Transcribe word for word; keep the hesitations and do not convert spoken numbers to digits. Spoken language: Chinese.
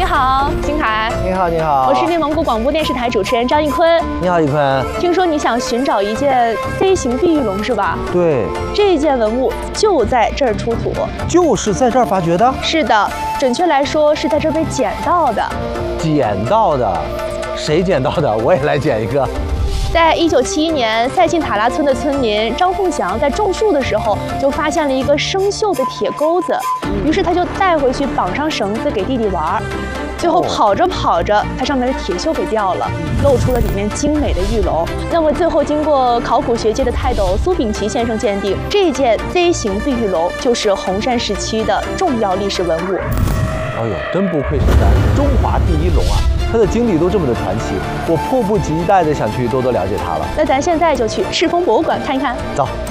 好，金凯。 你好，你好， 我是内蒙古广播电视台主持人张一坤。 你好，一坤。 听说你想寻找一件 C 型碧玉龙是吧？ 对， 这件文物就在这儿出土。 就是在这儿发掘的？ 是的，准确来说是在这儿被捡到的。 捡到的？谁捡到的？我也来捡一个。 在一九七一年，赛沁塔拉村的村民张凤祥在种树的时候，就发现了一个生锈的铁钩子，于是他就带回去绑上绳子给弟弟玩。最后跑着跑着，它上面的铁锈给掉了，露出了里面精美的玉龙。那么最后经过考古学界的泰斗苏秉琦先生鉴定，这件 C 型碧玉龙就是红山时期的重要历史文物。 哎呦，真不愧是咱中华第一龙啊！它的经历都这么的传奇，我迫不及待的想去多多了解它了。 那咱现在就去赤峰博物馆看一看。 走。